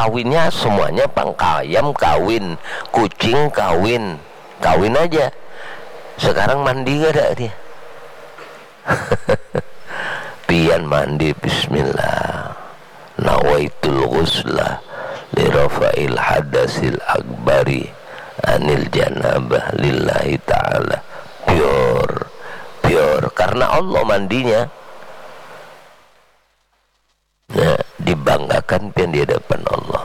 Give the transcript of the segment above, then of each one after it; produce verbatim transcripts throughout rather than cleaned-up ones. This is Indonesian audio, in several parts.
kawinnya semuanya pangkayam kawin, kucing kawin, kawin aja. Sekarang mandi gak ada dia. Pian mandi, bismillah, nawaitul ghusla li rafa'il hadasil akbari anil janabah lillahi ta'ala. Pure, pure karena Allah mandinya. Nah, dibanggakan pian di hadapan Allah.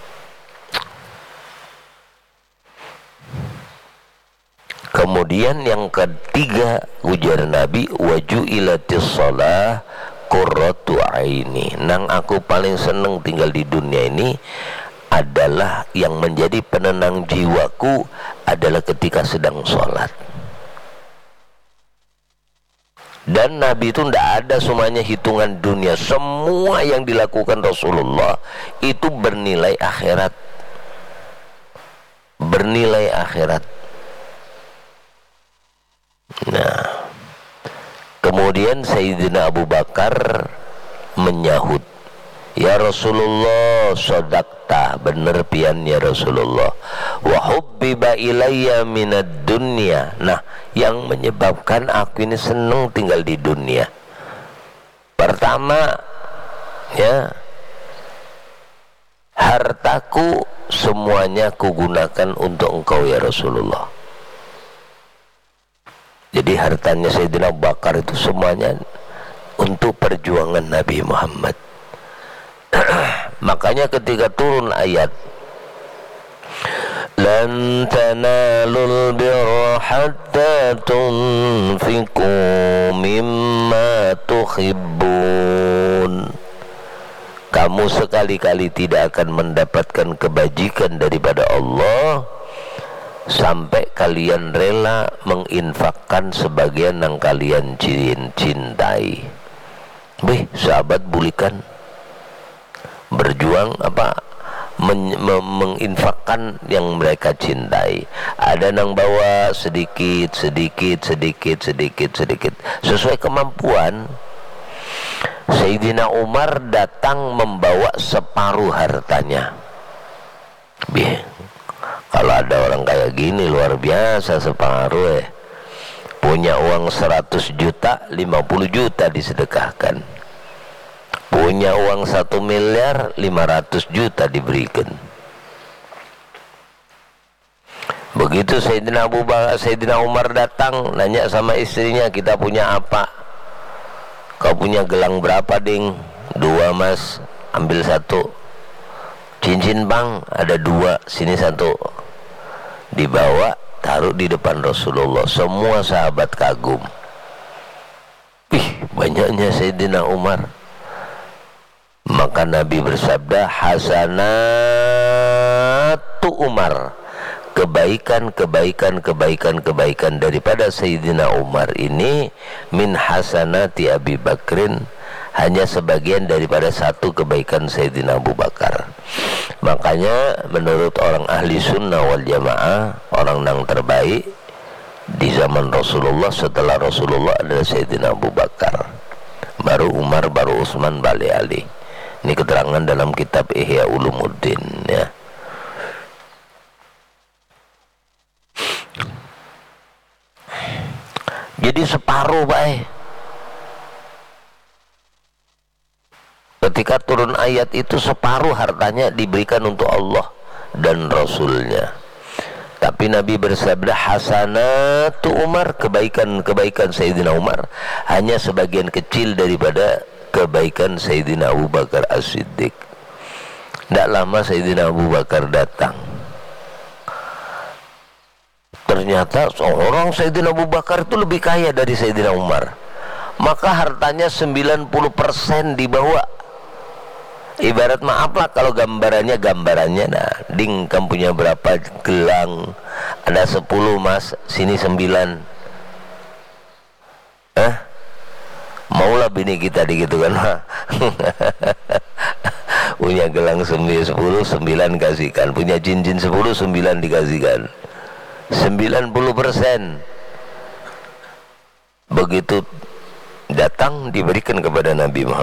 Kemudian yang ketiga, ujar Nabi, waju'ilatis shalah qurratu aini. Nang aku paling seneng tinggal di dunia ini adalah yang menjadi penenang jiwaku adalah ketika sedang sholat. Dan Nabi itu tidak ada semuanya hitungan dunia. Semua yang dilakukan Rasulullah itu bernilai akhirat, bernilai akhirat. Nah, kemudian Sayyidina Abu Bakar menyahut, ya Rasulullah, sadaqta, bener pian ya Rasulullah, wa hubbiba ilayya minad dunya. Nah, yang menyebabkan aku ini senang tinggal di dunia, pertama, ya, hartaku semuanya kugunakan untuk engkau ya Rasulullah. Jadi hartanya Sayyidina Abu Bakar itu semuanya untuk perjuangan Nabi Muhammad. Makanya ketika turun ayat lan tanalul birra hatta tunfiqu mimma tuhibbun, kamu sekali-kali tidak akan mendapatkan kebajikan daripada Allah sampai kalian rela menginfakkan sebagian yang kalian cintai. Wih, sahabat bulikan berjuang apa men, me, menginfakkan yang mereka cintai. Ada yang bawa sedikit sedikit sedikit sedikit sedikit sesuai kemampuan. Sayyidina Umar datang membawa separuh hartanya. Bih, kalau ada orang kayak gini luar biasa, separuh eh. Punya uang seratus juta, lima puluh juta disedekahkan. Punya uang satu miliar, lima ratus juta diberikan. Begitu Sayyidina Abu Bakar, Sayyidina Umar datang nanya sama istrinya, kita punya apa? Kau punya gelang berapa, ding? Dua, mas, ambil satu. Cincin, bang, ada dua, sini satu. Dibawa, taruh di depan Rasulullah. Semua sahabat kagum. Ih, banyaknya Sayyidina Umar. Maka Nabi bersabda, hasanatu Umar, kebaikan, kebaikan, kebaikan, kebaikan daripada Sayyidina Umar ini, min hasanati Abi Bakrin, hanya sebagian daripada satu kebaikan Sayyidina Abu Bakar. Makanya menurut orang ahli sunnah wal jamaah, orang yang terbaik di zaman Rasulullah setelah Rasulullah adalah Sayyidina Abu Bakar, baru Umar, baru Utsman, baru Ali. Ini keterangan dalam kitab Ihya Ulumuddin, ya. Jadi separuh, baik. Ketika turun ayat itu separuh hartanya diberikan untuk Allah dan Rasulnya. Tapi Nabi bersabda, hasanatu Umar, kebaikan-kebaikan Sayyidina Umar hanya sebagian kecil daripada kebaikan Sayyidina Abu Bakar As-Siddiq. Tidak lama Sayyidina Abu Bakar datang. Ternyata seorang Sayyidina Abu Bakar itu lebih kaya dari Sayyidina Umar. Maka hartanya sembilan puluh persen dibawa. Ibarat maaf lah kalau gambarannya gambarannya nah, ding, kamu punya berapa gelang? Ada sepuluh, mas, sini sembilan. Hah? Maulah bini kita digitukan. Punya gelang sembilan, sepuluh, sembilan kasihkan. Punya cincin sepuluh, sembilan dikasihkan. Sembilan puluh persen. Begitu datang diberikan kepada Nabi Muhammad.